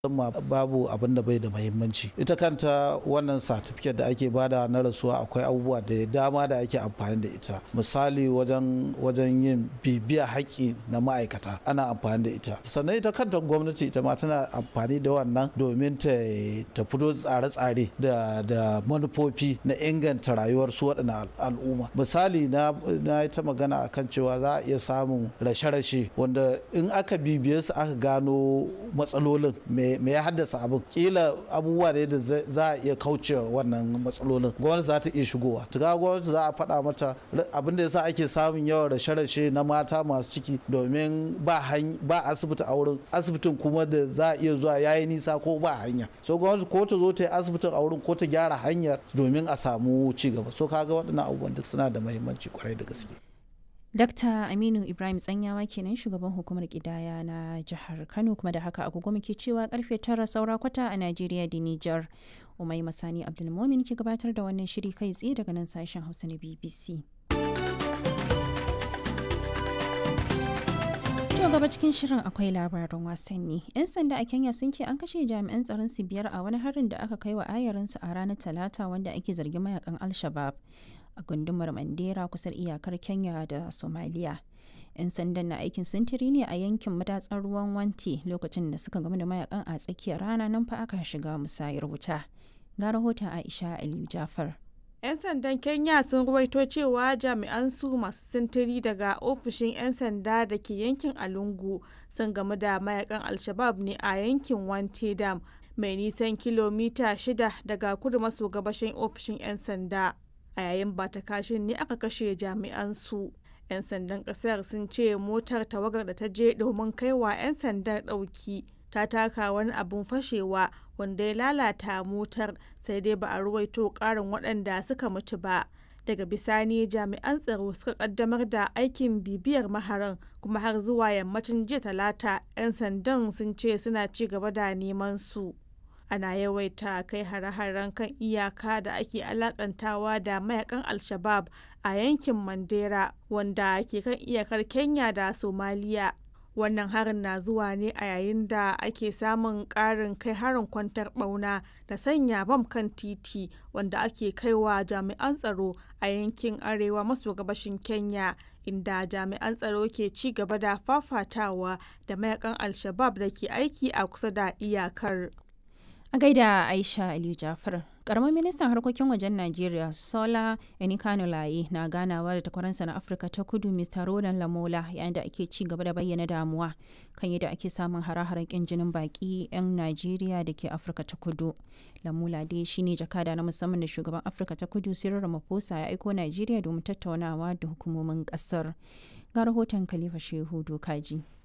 babu abin da bai da muhimmanci. Ita kanta wannan certificate da ake bada na rasuwa akwai abubuwa da dama da ake amfani da ita. Misali wajen yin bibiya haƙƙi na ma'aikata ana amfani da ita. Sannan ita kanta gwamnati ita ma tana amfani da wannan domin ta fito tsare-tsare da manufofi na inganta rayuwar su waɗannan al'umma. Misali na ta magana akan cewa za a iya samun rashe-rashe wanda in aka bibiye su aka gano matsalolin me ya haddasa abin, kila abubuwa ne da za a iya kaucewa wannan matsalolin, gwamnati za ta iya shigowa. Tuka gwamnati za a faɗa mata abin da yasa ake samun yawan rashe-rashe na mata masu ciki domin ba asibiti a wurin, asibitin kuma da za a iya zuwa yayi nisa ko ba hanya. So gwamnati ko ta zo ta yi asibitin a wurin ko ta gyara hanyar domin a samu ci gaba. So kaga waɗannan abubuwan duk suna da muhimmanci kwarai da gaske. Dr. Aminu Ibrahim Tsanyawa kenan shugaban hukumar kidaya na jihar Kano, kuma da haka agogo muke cewa karfe 9 saura kwata a Najeriya da Nijar. Umai Masani Abdulmomin ke gabatar da wannan shiri kai tsaye daga nan sashen Hausa na BBC. To gaba cikin shirin akwai labaran wasanni. 'Yan sanda a Kenya sun ce an kashe jami'an tsaron su 5 a wani harin da aka kai wa ayarinsu a ranar Talata wanda ake zargin mayakan Al-Shabab a gundumar Mandera kusan iyakar Kenya da Somalia. 'Yan sandan na aikin sintiri ne a yankin madatsar ruwan Wanti lokacin da suka gamu da mayakan a tsakiyar rana, nan fa aka shiga musayar wuta. Ga rahoton Aisha Aliyu Jafar. 'Yan sandan Kenya sun ruwaito cewa jami'an su masu sintiri daga ofishin 'yan sanda da ke yankin Alungu sun gamu da mayakan Al-Shabab ne a yankin Wanti Dam mai nisan kilomita 6 daga kudu maso gabashin ofishin 'yan sanda. A yayin bata kashin ne aka kashe jami'an su. 'Yan sandan kasar sun ce motar tawagar da ta je domin kaiwa 'yan sandan ɗauki ta taka wani abun fashewa wanda ya lalata motar, sai dai ba a ruwaito ƙarin waɗanda suka mutu ba. Daga bisani jami'an tsaro suka kaddamar da aikin bibiyar maharan, kuma har zuwa yammacin jiya Talata 'yan sandan sun ce suna ci gaba da neman su. Ana yawaita kai hare-haren kan iyaka da ake alakantawa da mayakan Al-Shabab a yankin Mandera wanda ke kan iyakar Kenya da Somalia. Wannan harin na zuwa ne a yayin da ake samun ƙarin kai harin kwantar ɓauna da sanya bam kan titi wanda ake kaiwa jami'an tsaro a yankin arewa maso gabashin Kenya, inda jami'an tsaro ke ci gaba da fafatawa da mayakan Al-Shabab da ke aiki a kusa da iyakar. A gaida Aisha Aliyu Jafar. Karamin ministan harkokin wajen Najeriya Sola Enikanulaye na ganawa da takwaransa na Afirka ta Kudu Mr. Roland Lamola yayin da ake ci gaba da bayyana damuwa kan yadda ake samun hare-haren kin jinin baki 'yan Najeriya da ke Afirka ta Kudu. Lamola dai shine jakada na musamman da shugaban Afirka ta Kudu Cyril Ramaphosa ya aiko Najeriya domin tattaunawa da hukumomin kasar. Ga rahoton Khalifa Shehu Dokaji.